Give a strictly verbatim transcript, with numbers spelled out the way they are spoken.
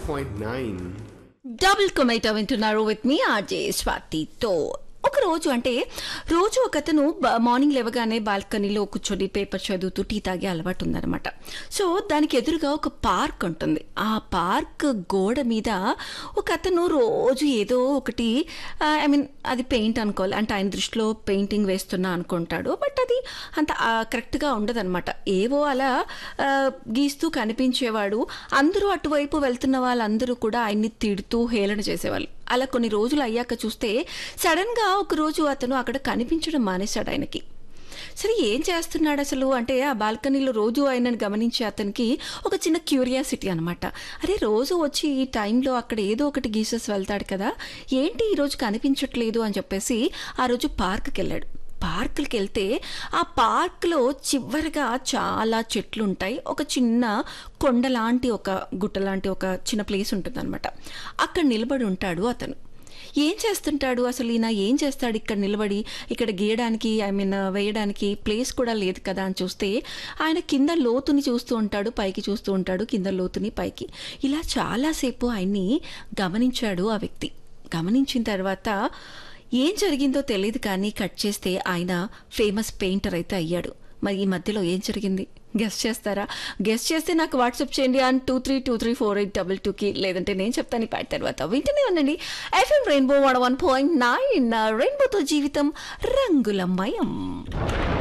Point nine. Double కొమైటో వింటున్నారు with me RJ స్వాతితో. ఒక రోజు అంటే రోజు ఒక అతను మార్నింగ్ లేవగానే బాల్కనీలో కూర్చొని పేపర్ చదువుతూ టీ తాగే అలవాటు ఉందన్నమాట. సో దానికి ఎదురుగా ఒక పార్క్ ఉంటుంది. ఆ పార్క్ గోడ మీద ఒక అతను రోజు ఏదో ఒకటి ఐ మీన్ అది పెయింట్ అనుకోవాలి, అంటే ఆయన దృష్టిలో పెయింటింగ్ వేస్తున్నా అనుకుంటాడు. బట్ అది అంత కరెక్ట్గా ఉండదన్నమాట. ఏవో అలా గీస్తూ కనిపించేవాడు. అందరూ అటువైపు వెళ్తున్న వాళ్ళందరూ కూడా ఆయన్ని తిడుతూ హేళన చేసేవాళ్ళు. అలా కొన్ని రోజులు అయ్యాక చూస్తే సడన్గా ఒకరోజు అతను అక్కడ కనిపించడం మానేశాడు ఆయనకి. సరే ఏం చేస్తున్నాడు అసలు అంటే ఆ బాల్కనీలో రోజు ఆయనను గమనించే అతనికి ఒక చిన్న క్యూరియాసిటీ అనమాట. అరే రోజు వచ్చి ఈ టైంలో అక్కడ ఏదో ఒకటి గీసేసి వెళ్తాడు కదా, ఏంటి ఈరోజు కనిపించట్లేదు అని చెప్పేసి ఆ రోజు పార్క్కి వెళ్ళాడు. పార్కులకి వెళ్తే ఆ పార్క్లో చివరిగా చాలా చెట్లు ఉంటాయి. ఒక చిన్న కొండ లాంటి ఒక గుట్ట లాంటి ఒక చిన్న ప్లేస్ ఉంటుంది అనమాట. అక్కడ నిలబడి ఉంటాడు అతను. ఏం చేస్తుంటాడు అసలు ఈయన, ఏం చేస్తాడు ఇక్కడ నిలబడి? ఇక్కడ గీయడానికి ఐ మీన్ వేయడానికి ప్లేస్ కూడా లేదు కదా అని చూస్తే ఆయన కింద లోతుని చూస్తూ ఉంటాడు, పైకి చూస్తూ ఉంటాడు, కింద లోతుని పైకి. ఇలా చాలాసేపు ఆయన్ని గమనించాడు ఆ వ్యక్తి. గమనించిన తర్వాత ఏం జరిగిందో తెలియదు కానీ కట్ చేస్తే ఆయన ఫేమస్ పెయింటర్ అయితే అయ్యాడు. మరి ఈ మధ్యలో ఏం జరిగింది గెస్ చేస్తారా? గెస్ చేస్తే నాకు వాట్సాప్ చేయండి అని two three two three four eight double టూకి, లేదంటే నేను చెప్తాను ఈ పాట తర్వాత. వింటూనే ఉండండి FM rainbow one one point nine. రెయిన్బోతో జీవితం రంగులమయం.